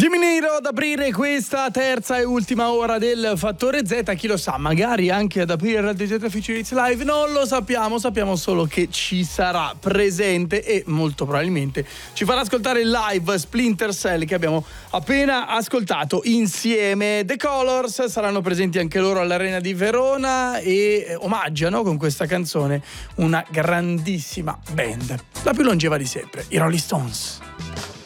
Jimmy Nero ad aprire questa terza e ultima ora del Fattore Z. Chi lo sa, magari anche ad aprire Radio Z Future Hits Live, non lo sappiamo, sappiamo solo che ci sarà presente e molto probabilmente ci farà ascoltare il live Splinter Cell che abbiamo appena ascoltato insieme. The Colors saranno presenti anche loro all'Arena di Verona e omaggiano con questa canzone una grandissima band, la più longeva di sempre, i Rolling Stones.